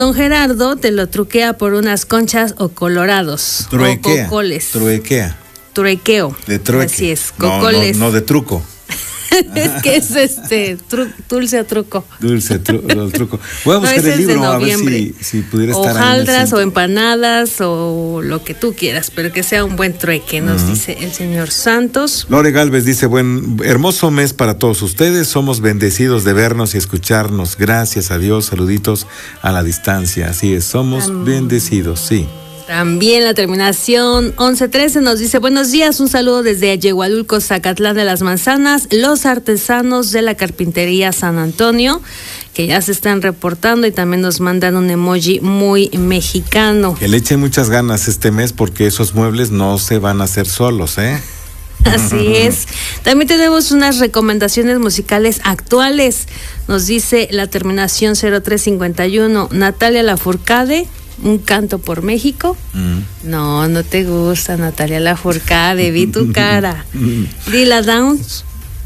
Don Gerardo te lo truquea por unas conchas o colorados. Truequea. O cocoles. Truequeo. De trueque. Así es, cocoles. No de truco. Es que es dulce a truco. Truco. Voy a buscar el libro a ver si pudiera estar ahí. Hojaldras o empanadas o lo que tú quieras, pero que sea un buen trueque, nos dice el señor Santos. Lore Galvez dice, hermoso mes para todos ustedes, somos bendecidos de vernos y escucharnos, gracias a Dios, saluditos a la distancia, así es, somos bendecidos, sí. También la terminación 1113 nos dice, buenos días, un saludo desde Yehualulco, Zacatlán de las Manzanas, los artesanos de la carpintería San Antonio, que ya se están reportando y también nos mandan un emoji muy mexicano. Que le echen muchas ganas este mes porque esos muebles no se van a hacer solos, ¿eh? Así es. También tenemos unas recomendaciones musicales actuales. Nos dice la terminación 0351, Natalia Lafourcade, Un canto por México. No te gusta Natalia Lafourcade, vi tu cara. Lila Downs.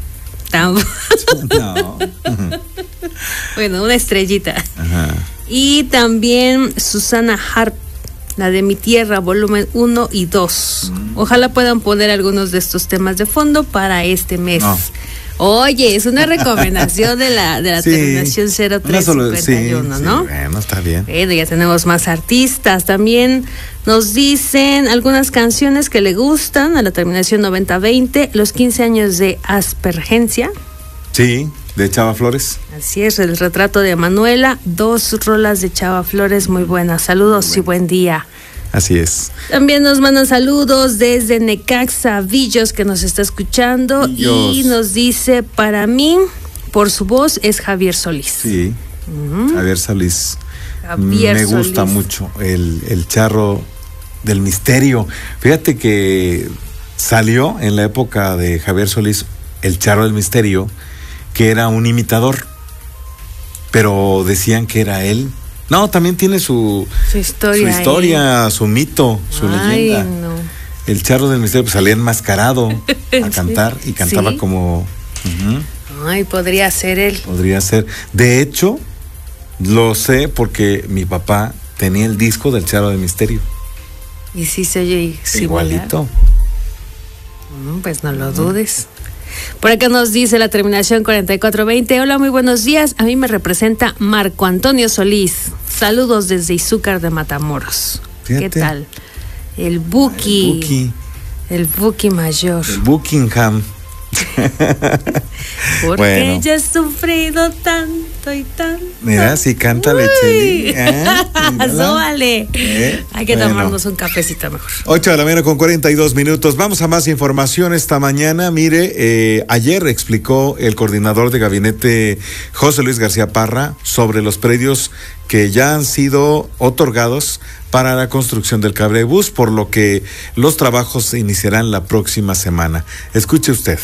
No. Bueno, una estrellita. Ajá. Y también Susana Harp, la de Mi Tierra, volumen 1 y 2. Ojalá puedan poner algunos de estos temas de fondo para este mes. No. Oye, es una recomendación de la terminación 0351, ¿no? Sí, bueno, está bien. Bueno, ya tenemos más artistas. También nos dicen algunas canciones que le gustan a la terminación 9020, los 15 años de Aspergencia. Sí, de Chava Flores. Así es, el retrato de Manuela, 2 rolas de Chava Flores muy buenas. Saludos y buen día. Así es. También nos mandan saludos desde Necaxa, Villos, que nos está escuchando. Y nos dice, para mí, por su voz, es Javier Solís. Sí, Javier Solís. Me gusta mucho el charro del misterio. Fíjate que salió en la época de Javier Solís el charro del misterio, que era un imitador, pero decían que era él. No, también tiene su historia, su mito, su leyenda. No. El charro del misterio pues, salía enmascarado a cantar y cantaba como... Ay, podría ser él. Podría ser. De hecho, lo sé porque mi papá tenía el disco del charro del misterio. ¿Y sí se oye igualito? Pues no lo dudes. Por acá nos dice la terminación 4420. Hola, muy buenos días. A mí me representa Marco Antonio Solís. Saludos desde Izúcar de Matamoros. Fíjate. ¿Qué tal? El Buki mayor. El Buckingham. Porque ya he sufrido tanto y tanto. Mira, si canta Lecheli. Súbale. Hay que tomarnos un cafecito mejor. 8:42 a.m. Vamos a más información esta mañana. Mire, ayer explicó el coordinador de gabinete José Luis García Parra sobre los predios que ya han sido otorgados para la construcción del cablebús, por lo que los trabajos se iniciarán la próxima semana. Escuche usted.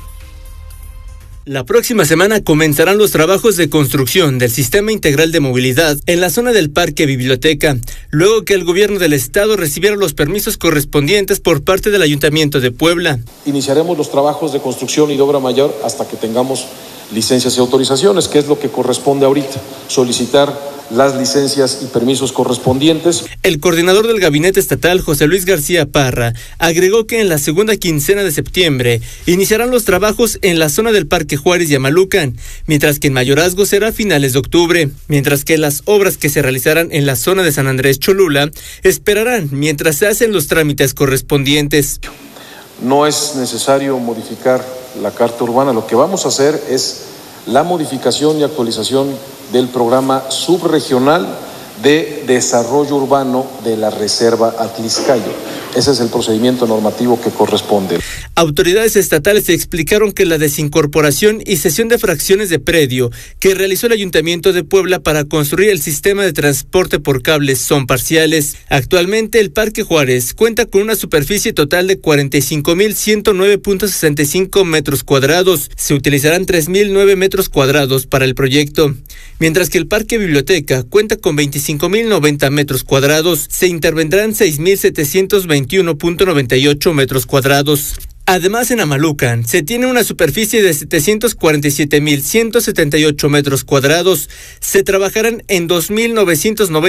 La próxima semana comenzarán los trabajos de construcción del Sistema Integral de Movilidad en la zona del Parque Biblioteca, luego que el gobierno del estado recibiera los permisos correspondientes por parte del Ayuntamiento de Puebla. Iniciaremos los trabajos de construcción y de obra mayor hasta que tengamos licencias y autorizaciones, que es lo que corresponde ahorita, solicitar las licencias y permisos correspondientes. El coordinador del gabinete estatal, José Luis García Parra, agregó que en la segunda quincena de septiembre iniciarán los trabajos en la zona del Parque Juárez y Amalucan, mientras que en Mayorazgo será a finales de octubre, mientras que las obras que se realizarán en la zona de San Andrés Cholula esperarán mientras se hacen los trámites correspondientes. No es necesario modificar la carta urbana, lo que vamos a hacer es la modificación y actualización del programa subregional de desarrollo urbano de la Reserva Atliscayo. Ese es el procedimiento normativo que corresponde. Autoridades estatales explicaron que la desincorporación y cesión de fracciones de predio que realizó el Ayuntamiento de Puebla para construir el sistema de transporte por cables son parciales. Actualmente el Parque Juárez cuenta con una superficie total de 45,109.65 metros cuadrados. Se utilizarán 3,009 metros cuadrados para el proyecto. Mientras que el Parque Biblioteca cuenta con 25,090 metros cuadrados, se intervendrán 6,721.98 metros cuadrados. Además, en Amalucan se tiene una superficie de 747,178 metros cuadrados. Se trabajarán en 2,990